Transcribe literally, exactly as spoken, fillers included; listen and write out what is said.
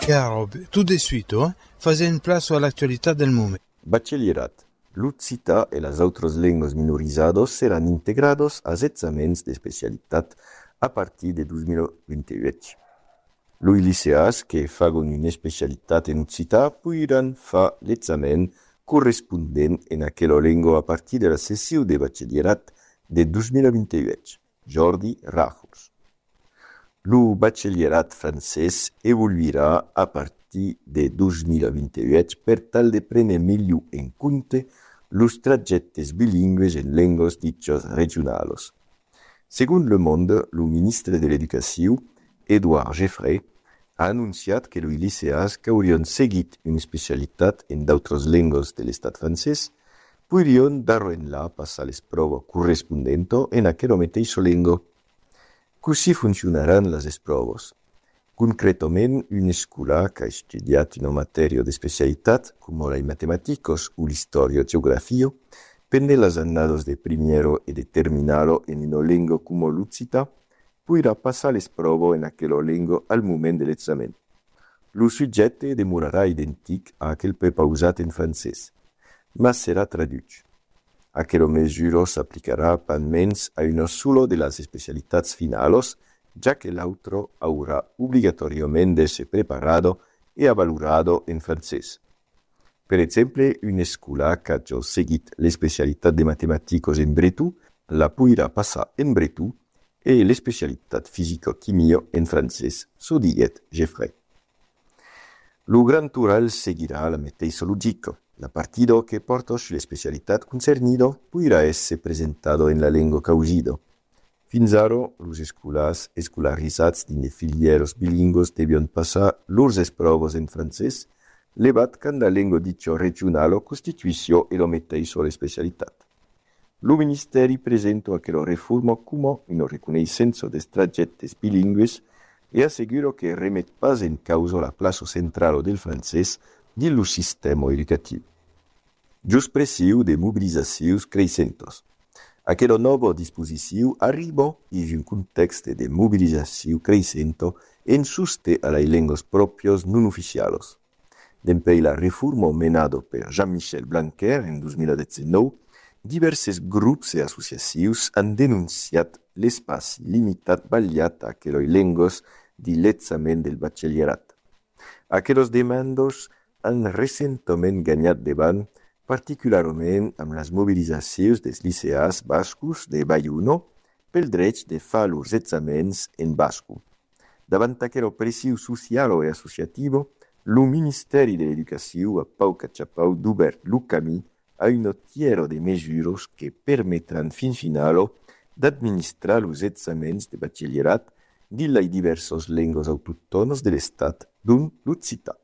Chiaro, tout de suite, hein? Fazer une place à l'actualité del moment. Bachillerat. L'Utzita e las autres lenguas minorizados serán integrados a examens de especialitat a partir de dos mil veintiuit. Los liceas que fagon una especialitat en Utzita podran fer l'examen correspondent en aquella lengua a partir de la sessió de bachillerat de dos mil veintiuit. Jordi Rajos. Lo bachillerat francès evoluirà a partir de dos mil veintiuit per tal de prendre millor en compte los trajectes bilingües en lenguas dichas regionals. Según Le Monde, el ministre de l'Educació, Edouard Geoffrey, ha anunciat que los liceas que haurien seguit una especialitat en d'altres lenguas de l'estat francès podrien darrere passar les proves correspondents en aquella mateixa llengua. Così funcionaran les proves. Concretament, una escola que ha estudiat una matèria d'especialitat, com la matemàticos o l'història o geografia, pende les anades de primero e de terminalo en una llengua com l'Utzita, podrà passar les proves en aquella llengua al moment de l'examen. El subjecte demorarà idèntic a aquell prepausat en francès, mas serà traduït. Aquella mesura s'aplicarà almenys a una sola de les especialitats finals, ja que l'altro haurà obligatoriament de ser preparado e avalorado en francès. Per exemple, una escola que ha ja seguit l'especialitat de matemàticos en bretó la podrà passar en bretó e l'especialitat físico-químia en francès, so diguet Geoffrey. Lo Gran Tural seguirà la mateixa lògica. La partida que porta l'especialitat concernida podrà essere presentado en la lengua causida. Fins ara, los escolars escolaritzats dins de filieros bilingües debian passar lors proves en francès, levat quand la lengua dicha regional constituïció e la mateixa l'especialitat. Lo Ministeri presenta aquella reforma com una reconeixença dels trajectes bilingües e assegura que remet pas en causa la plaça central del francès dins lo sistema educatiu. Just pressiu de mobilitzacions creixentes. Aquella nova disposició arriba dins un context de mobilització creixenta en sosté a les llengües pròpies non oficials. Dempei la reforma menada per Jean-Michel Blanquer en dos mil diecinueve, diversos grups e associacions han denunciat l'espai limitat ballat a aquelles llengües de l'examen del batxillerat. Aquelles demandes han recentament guanyat davant, particularment amb les mobilitzacions dels liceals bascos de Bayona pel dret de fer els examens en basco. Davant aquella pressió social i associativa, el Ministeri de l'Educació ha poc a poc d'obert el camí a una tiera de mesures que permetran fins final d'administrar els examens de batxillerat dins les diverses llengües autòctones de l'estat, dont l'Occità.